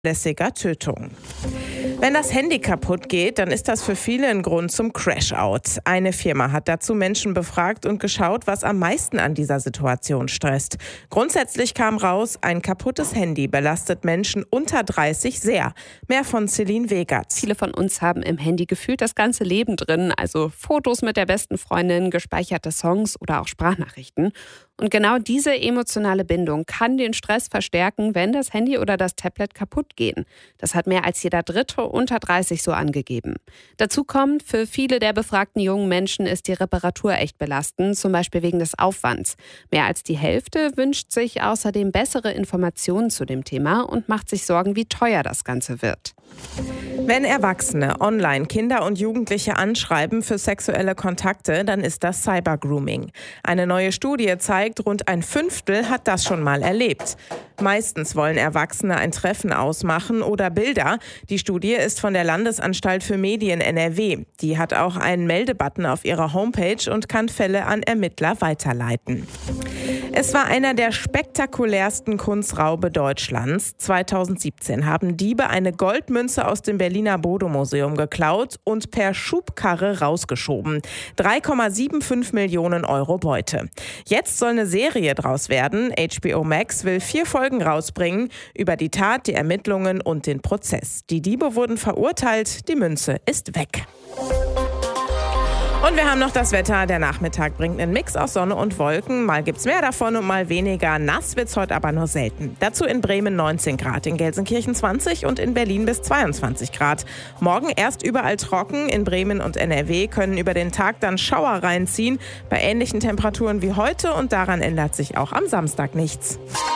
fahrlässiger Tötung. Wenn das Handy kaputt geht, dann ist das für viele ein Grund zum Crash-Out. Eine Firma hat dazu Menschen befragt und geschaut, was am meisten an dieser Situation stresst. Grundsätzlich kam raus, ein kaputtes Handy belastet Menschen unter 30 sehr. Mehr von Celine Wegertz. Viele von uns haben im Handy gefühlt das ganze Leben drin, also Fotos mit der besten Freundin, gespeicherte Songs oder auch Sprachnachrichten. Und genau diese emotionale Bindung kann den Stress verstärken, wenn das Handy oder das Tablet kaputt gehen. Das hat mehr als jeder Dritte unter 30 so angegeben. Dazu kommt, für viele der befragten jungen Menschen ist die Reparatur echt belastend, zum Beispiel wegen des Aufwands. Mehr als die Hälfte wünscht sich außerdem bessere Informationen zu dem Thema und macht sich Sorgen, wie teuer das Ganze wird. Wenn Erwachsene online Kinder und Jugendliche anschreiben für sexuelle Kontakte, dann ist das Cybergrooming. Eine neue Studie zeigt, rund ein Fünftel hat das schon mal erlebt. Meistens wollen Erwachsene ein Treffen ausmachen oder Bilder. Die Studie ist von der Landesanstalt für Medien NRW. Die hat auch einen Meldebutton auf ihrer Homepage und kann Fälle an Ermittler weiterleiten. Es war einer der spektakulärsten Kunstraube Deutschlands. 2017 haben Diebe eine Goldmünze aus dem Berliner Bodo-Museum geklaut und per Schubkarre rausgeschoben. 3,75 Millionen Euro Beute. Jetzt soll eine Serie draus werden. HBO Max will 4 Folgen rausbringen über die Tat, die Ermittlungen und den Prozess. Die Diebe wurden verurteilt, die Münze ist weg. Und wir haben noch das Wetter. Der Nachmittag bringt einen Mix aus Sonne und Wolken. Mal gibt's mehr davon und mal weniger. Nass wird's heute aber nur selten. Dazu in Bremen 19 Grad, in Gelsenkirchen 20 und in Berlin bis 22 Grad. Morgen erst überall trocken. In Bremen und NRW können über den Tag dann Schauer reinziehen. Bei ähnlichen Temperaturen wie heute, und daran ändert sich auch am Samstag nichts.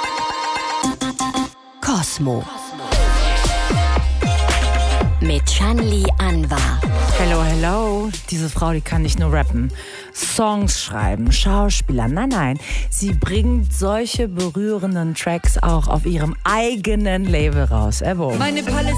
Kosmo mit Shanli Anwar. Hello, hello. Diese Frau, die kann nicht nur rappen, Songs schreiben, Schauspieler. Nein, sie bringt solche berührenden Tracks auch auf ihrem eigenen Label raus.